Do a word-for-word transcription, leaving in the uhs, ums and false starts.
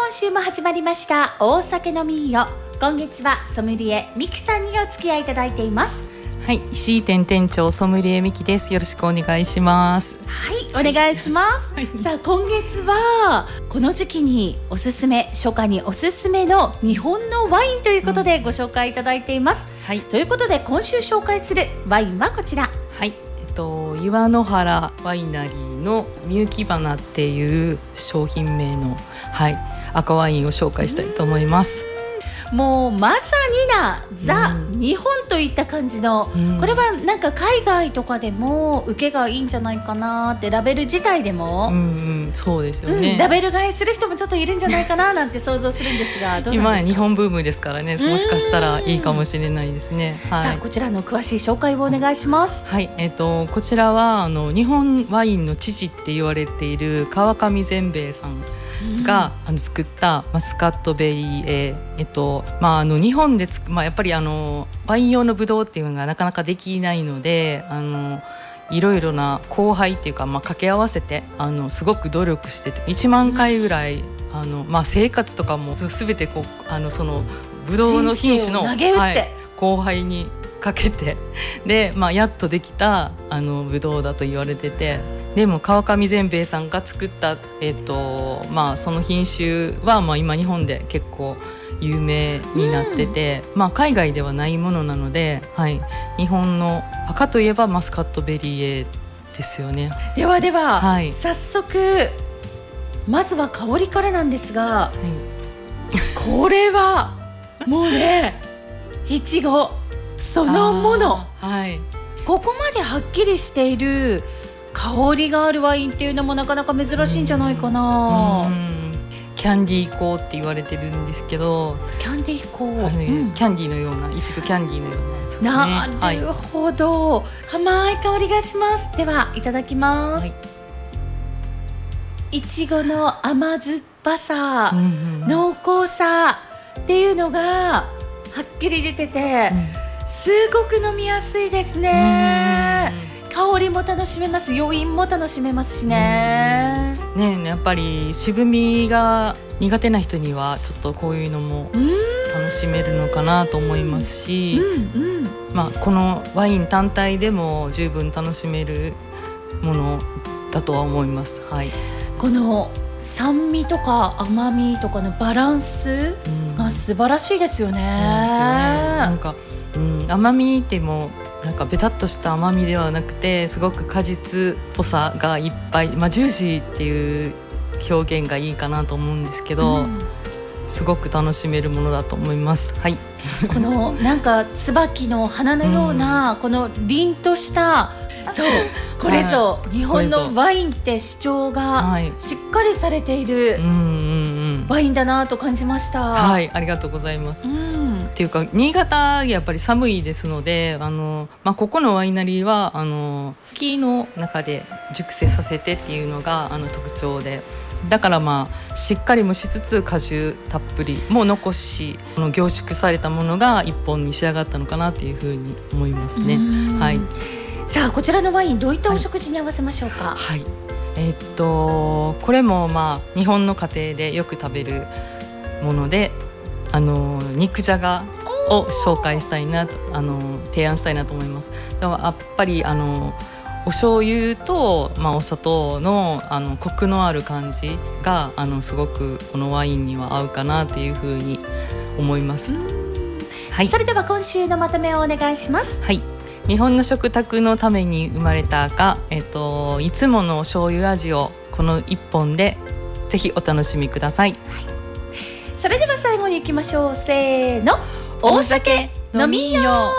今週も始まりました大酒飲みよ。今月はソムリエミキさんにお付き合いいただいています。 はい、石井店店長ソムリエミキです。よろしくお願いします。 はい、お願いします、はい、さあ今月はこの時期におすすめ、初夏におすすめの日本のワインということでご紹介いただいています、うん、はい、ということで今週紹介するワインはこちら。 はい、えっと岩の原ワイナリーのみゆき花っていう商品名の、はい、赤ワインを紹介したいと思います。 もうまさになザ、うん、日本といった感じの、うん、これはなんか海外とかでも受けがいいんじゃないかなって、ラベル自体でも、 うんうん、そうですよね、 うん、ラベル買いする人もちょっといるんじゃないかななんて想像するんですが、どうなんですか？ 今は日本ブームですからね、もしかしたらいいかもしれないですね、はい、 さあこちらの詳しい紹介をお願いします。 はい、えー、とこちらはあの日本ワインの父って言われている川上善兵衛さんが、うん、あの作ったマスカットベリー、えーえっとまあ、あの日本でつく、まあ、やっぱりあのワイン用のブドウっていうのがなかなかできないので、あのいろいろな交配っていうか、まあ、掛け合わせてあのすごく努力してていちまんかいぐらい、うん、あのまあ、生活とかも全てこうあのそのブドウの品種の、はい、交配にかけてで、まあ、やっとできたあのブドウだと言われてて、でも川上善兵衛さんが作った、えーとまあ、その品種は、まあ、今日本で結構有名になってて、うん、まあ、海外ではないものなので、はい、日本の赤といえばマスカットベリーですよね。 ではでは、はい、早速まずは香りからなんですが、はい、これはもうねいちごそのもの、はい、ここまではっきりしている香りがあるワインっていうのもなかなか珍しいんじゃないかな。うん、 キャンディー香って言われてるんですけど、 キャンディー香、 うん、キャンディーのような、いちごキャンディーのようなやつですね。 なるほど、はい、甘い香りがします。ではいただきます。はい、いちごの甘酸っぱさ、うんうん、濃厚さっていうのがはっきり出てて、うん、すごく飲みやすいですね。香りも楽しめます、余韻も楽しめますしね。 ねえ、やっぱり渋みが苦手な人にはちょっとこういうのも楽しめるのかなと思いますし、うんうん、まあ、このワイン単体でも十分楽しめるものだとは思います、はい、 この酸味とか甘みとかのバランスが素晴らしいですよね。 うん、ですよね。なんか、うん、甘みってもなんかベタっとした甘みではなくて、すごく果実っぽさがいっぱい、まあ、ジューシーっていう表現がいいかなと思うんですけど、うん、すごく楽しめるものだと思います、はい、 このなんか椿の花のような、うん、この凛としたそうこれぞ、はい、日本のワインって主張がしっかりされているワインだなと感じました。 はい、ありがとうございます、うん、っていうか新潟やっぱり寒いですので、あの、まあ、ここのワイナリーはあの木の中で熟成させてっていうのがあの特徴で、だからまあしっかり蒸しつつ果汁たっぷりも残し、この凝縮されたものが一本に仕上がったのかなっていうふうに思いますね。はい、 さあこちらのワインどういったお食事に合わせましょうか？ はい、はい、えー、っとこれもまあ日本の家庭でよく食べるもので、あの肉じゃがを紹介したいなと、あの提案したいなと思います。でもやっぱりあのお醤油と、まあ、お砂糖 の, あのコクのある感じがあのすごくこのワインには合うかなというふうに思います。 はい、それでは今週のまとめをお願いします。 はい、日本の食卓のために生まれた赤、えっと、いつもの醤油味をこの一本でぜひお楽しみください。はい、 それでは最後に行きましょう。せーの、大酒飲みよう。